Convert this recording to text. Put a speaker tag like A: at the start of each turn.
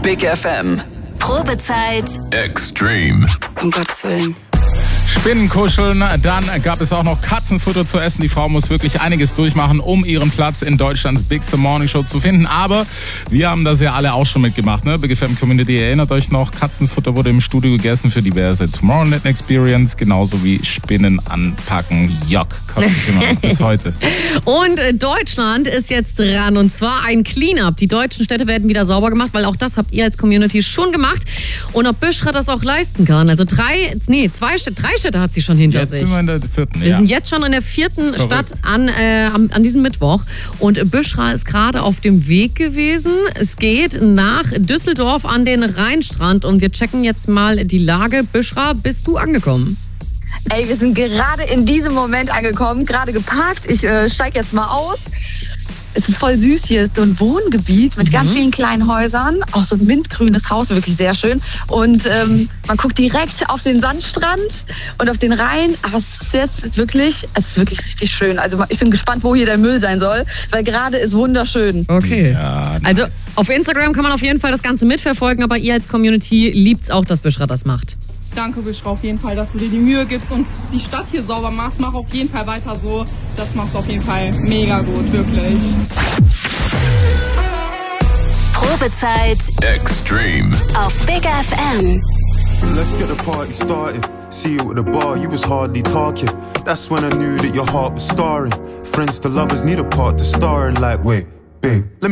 A: Big FM.
B: Probezeit
C: Extreme.
D: Um Gottes Willen.
E: Spinnen kuscheln, dann gab es auch noch Katzenfutter zu essen. Die Frau muss wirklich einiges durchmachen, um ihren Platz in Deutschlands Bigste Morning Show zu finden. Aber wir haben das ja alle auch schon mitgemacht, ne? Big FM Community, erinnert euch noch, Katzenfutter wurde im Studio gegessen für diverse Tomorrowland Experience, genauso wie Spinnen anpacken. Jock, kommt immer bis heute.
F: Und Deutschland ist jetzt dran, und zwar ein Cleanup. Die deutschen Städte werden wieder sauber gemacht, weil auch das habt ihr als Community schon gemacht. Und ob Büschra das auch leisten kann. Also drei Städte hat sie schon hinter sich.
E: Jetzt sind wir in der vierten,
F: Wir sind jetzt schon in der vierten Stadt an diesem Mittwoch. Und Büschra ist gerade auf dem Weg gewesen. Es geht nach Düsseldorf an den Rheinstrand. Und wir checken jetzt mal die Lage. Büschra, bist du angekommen?
D: Ey, wir sind gerade in diesem Moment angekommen, gerade geparkt. Ich steige jetzt mal aus. Es ist voll süß hier. Es ist so ein Wohngebiet mit ganz vielen kleinen Häusern. Auch so ein mintgrünes Haus, wirklich sehr schön. Und man guckt direkt auf den Sandstrand und auf den Rhein. Aber es ist wirklich richtig schön. Also ich bin gespannt, wo hier der Müll sein soll, weil gerade ist wunderschön.
F: Okay.
E: Ja, nice.
F: Also auf Instagram kann man auf jeden Fall das Ganze mitverfolgen, aber ihr als Community liebt es auch, dass Büschra das macht.
G: Danke, Büschra, auf jeden Fall, dass du dir die Mühe gibst und die Stadt hier sauber machst. Mach auf jeden Fall weiter so. Das machst du auf jeden Fall mega gut, wirklich.
B: Probezeit
C: Extreme.
B: auf Big FM.
H: Let's get the party started. See you at the bar, you was hardly talking. That's when I knew that your heart was scarring. Friends to lovers need a part to star in, like, wait, babe, let me